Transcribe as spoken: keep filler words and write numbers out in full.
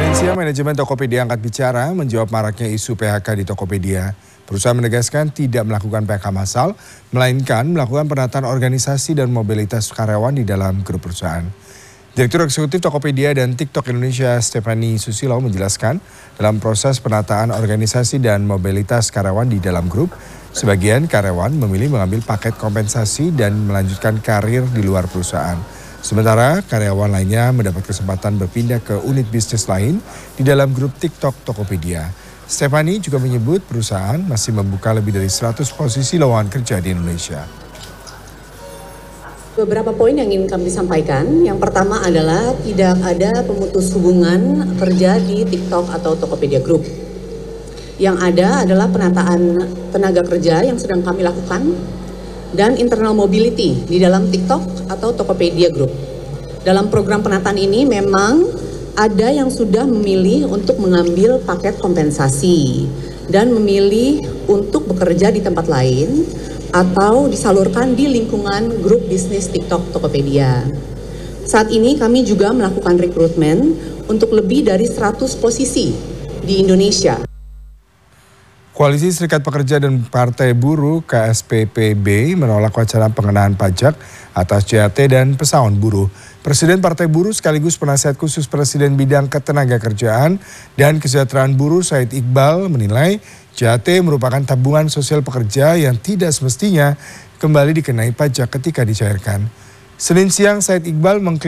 Senin siang, manajemen Tokopedia angkat bicara menjawab maraknya isu P H K di Tokopedia. Perusahaan menegaskan tidak melakukan P H K massal, melainkan melakukan penataan organisasi dan mobilitas karyawan di dalam grup perusahaan. Direktur Eksekutif Tokopedia dan TikTok Indonesia, Stephanie Susilo, menjelaskan dalam proses penataan organisasi dan mobilitas karyawan di dalam grup, sebagian karyawan memilih mengambil paket kompensasi dan melanjutkan karir di luar perusahaan. Sementara karyawan lainnya mendapat kesempatan berpindah ke unit bisnis lain di dalam grup TikTok Tokopedia. Stephanie juga menyebut perusahaan masih membuka lebih dari seratus posisi lowongan kerja di Indonesia. Beberapa poin yang ingin kami sampaikan. Yang pertama adalah tidak ada pemutus hubungan kerja di TikTok atau Tokopedia Group. Yang ada adalah penataan tenaga kerja yang sedang kami lakukan dan internal mobility di dalam TikTok atau Tokopedia Group. Dalam program penataan ini memang ada yang sudah memilih untuk mengambil paket kompensasi dan memilih untuk bekerja di tempat lain atau disalurkan di lingkungan grup bisnis TikTok Tokopedia. Saat ini kami juga melakukan rekrutmen untuk lebih dari seratus posisi di Indonesia. Koalisi Serikat Pekerja dan Partai Buruh K S P P B menolak wacana pengenaan pajak atas J H T dan pesangon buruh. Presiden Partai Buruh sekaligus penasihat khusus Presiden bidang ketenagakerjaan dan kesejahteraan buruh Said Iqbal menilai J H T merupakan tabungan sosial pekerja yang tidak semestinya kembali dikenai pajak ketika dicairkan. Senin siang Said Iqbal mengklaim